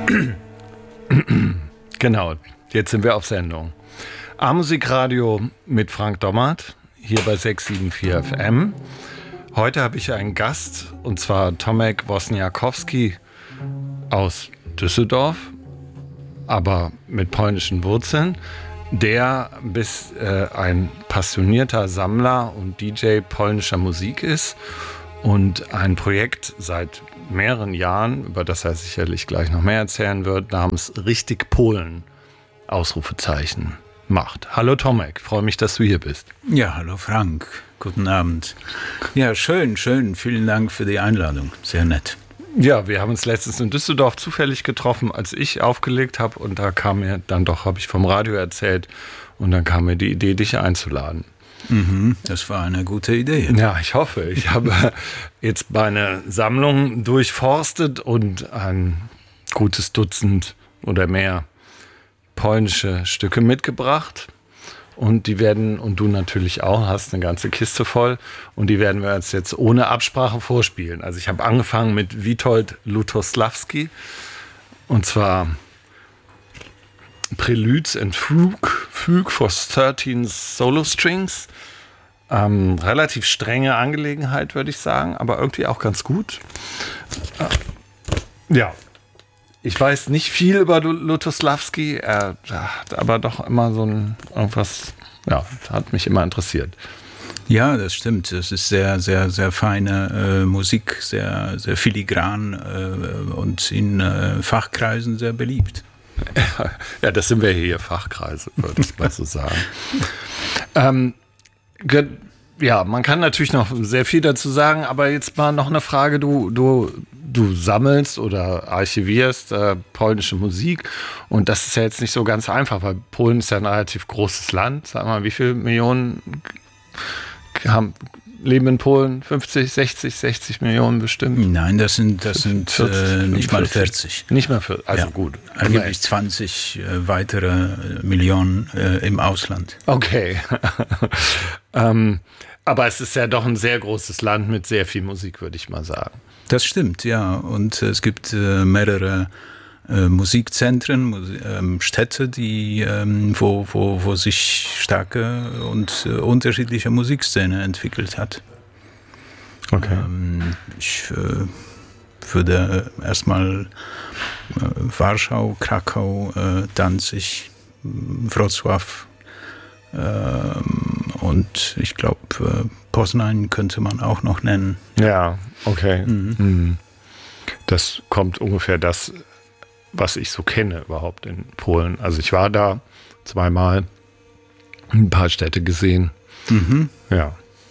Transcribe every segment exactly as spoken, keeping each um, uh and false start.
Genau, jetzt sind wir auf Sendung. A-Musikradio mit Frank Dommert, hier bei sechs sieben vier F M. Heute habe ich einen Gast, und zwar Tomek Wozniakowski aus Düsseldorf, aber mit polnischen Wurzeln, der bis äh, ein passionierter Sammler und D J polnischer Musik ist und ein Projekt seit mehreren Jahren, über das er sicherlich gleich noch mehr erzählen wird, namens Richtig Polen, Ausrufezeichen, macht. Hallo Tomek, freue mich, dass du hier bist. Ja, hallo Frank, guten Abend. Ja, schön, schön, vielen Dank für die Einladung, sehr nett. Ja, wir haben uns letztens in Düsseldorf zufällig getroffen, als ich aufgelegt habe, und da kam mir dann doch, habe ich vom Radio erzählt, und dann kam mir die Idee, dich einzuladen. Mhm, das war eine gute Idee. Ja, ich hoffe. Ich habe jetzt meine Sammlung durchforstet und ein gutes Dutzend oder mehr polnische Stücke mitgebracht. Und die werden, und du natürlich auch, hast eine ganze Kiste voll, und die werden wir uns jetzt ohne Absprache vorspielen. Also ich habe angefangen mit Witold Lutosławski, und zwar Preludes and Fugue, Fugue for thirteen Solo Strings. Ähm, relativ strenge Angelegenheit, würde ich sagen, aber irgendwie auch ganz gut. Äh, ja, ich weiß nicht viel über Lutosławski, er hat aber doch immer so ein irgendwas, ja, hat mich immer interessiert. Ja, das stimmt. Das ist sehr, sehr, sehr feine äh, Musik, sehr, sehr filigran äh, und in äh, Fachkreisen sehr beliebt. Ja, das sind wir hier, Fachkreise, würde ich mal so sagen. ähm, ge- ja, man kann natürlich noch sehr viel dazu sagen, aber jetzt mal noch eine Frage. Du, du, du sammelst oder archivierst äh, polnische Musik, und das ist ja jetzt nicht so ganz einfach, weil Polen ist ja ein relativ großes Land. Sag mal, wie viele Millionen haben, leben in Polen? fünfzig, sechzig, sechzig Millionen bestimmt? Nein, das sind, das sind vierzig, äh, nicht mal vierzig. Nicht mal vierzig, also ja, gut. Angeblich zwanzig äh, weitere Millionen äh, im Ausland. Okay. ähm, aber es ist ja doch ein sehr großes Land mit sehr viel Musik, würde ich mal sagen. Das stimmt, ja. Und äh, es gibt äh, mehrere äh, Musikzentren, Musi- ähm, Städte, die, ähm, wo, wo, wo sich starke und äh, unterschiedliche Musikszene entwickelt hat. Okay. Ähm, ich äh, würde erstmal äh, Warschau, Krakau, äh, Danzig, Wrocław ähm, und ich glaube äh, Poznań könnte man auch noch nennen. Ja, okay. Mhm. Mhm. Das kommt ungefähr das, was ich so kenne überhaupt in Polen. Also ich war da zweimal, ein paar Städte gesehen. Mhm. Ja.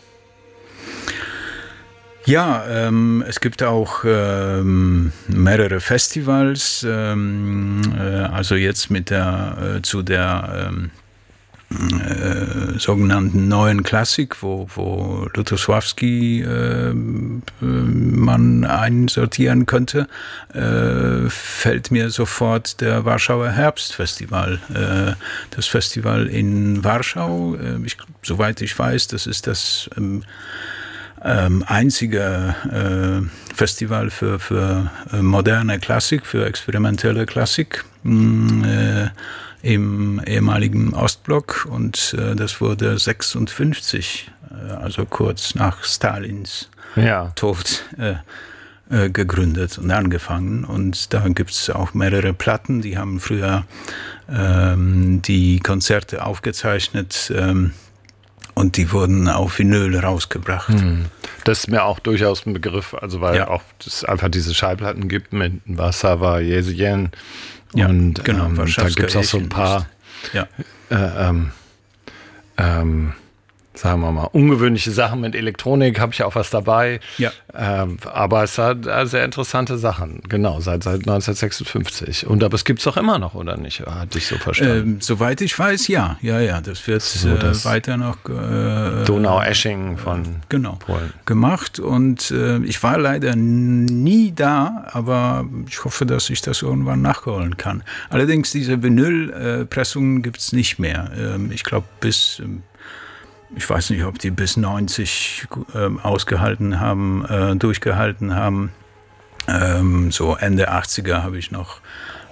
Ja, ähm, es gibt auch ähm, mehrere Festivals, ähm, äh, also jetzt mit der, äh, zu der ähm, äh, sogenannten neuen Klassik, wo, wo Lutosławski äh, man einsortieren könnte, äh, fällt mir sofort der Warschauer Herbstfestival. Äh, das Festival in Warschau, äh, ich, soweit ich weiß, das ist das ähm, Ähm, einzige äh, Festival für, für äh, moderne Klassik, für experimentelle Klassik mh, äh, im ehemaligen Ostblock, und äh, das wurde sechsundfünfzig, äh, also kurz nach Stalins Ja. Tod, äh, äh, gegründet und angefangen. Und da gibt es auch mehrere Platten, die haben früher ähm, die Konzerte aufgezeichnet, ähm, und die wurden auf Vinyl rausgebracht. Hm. Das ist mir auch durchaus ein Begriff, also weil Ja. auch es einfach diese Schallplatten gibt mit Warszawa, Jesien, Ja, und genau, ähm, da Warszawska gibt es auch so ein Jesien paar Ja. äh, ähm, ähm, sagen wir mal, ungewöhnliche Sachen mit Elektronik, habe ich auch was dabei. Ja. Ähm, aber es hat äh, sehr interessante Sachen, genau, seit, seit neunzehnhundertsechsundfünfzig. Und aber es gibt es doch immer noch, oder nicht? Hatte ich so verstanden. Ähm, soweit ich weiß, ja. Ja, ja, das wird So, äh, das weiter noch äh, Donau-Eschingen von genau, Polen gemacht. Und äh, ich war leider nie da, aber ich hoffe, dass ich das irgendwann nachholen kann. Allerdings, diese Vinylpressungen gibt es nicht mehr. Ähm, ich glaube, bis... Ähm, Ich weiß nicht, ob die bis neunzig äh, ausgehalten haben, äh, durchgehalten haben. Ähm, so Ende achtziger habe ich noch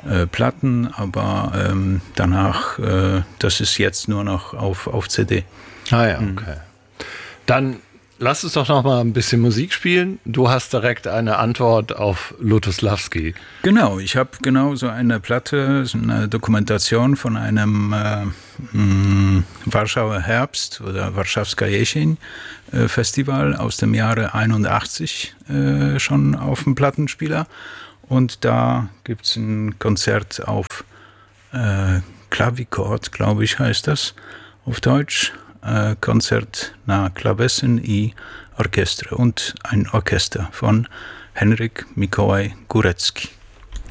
äh, Platten, aber ähm, danach, äh, das ist jetzt nur noch auf, auf C D. Ah ja, okay. Mhm. Dann lass uns doch noch mal ein bisschen Musik spielen. Du hast direkt eine Antwort auf Lutoslawski. Genau, ich habe genau so eine Platte, so eine Dokumentation von einem äh, mh, Warschauer Herbst oder Warschawska Jesień äh, Festival aus dem Jahre einundachtzig äh, schon auf dem Plattenspieler. Und da gibt es ein Konzert auf äh, Klavichord, glaube ich, heißt das auf Deutsch. Konzert na Klavessen i Orchestra und ein Orchester von Henryk Mikołaj Górecki.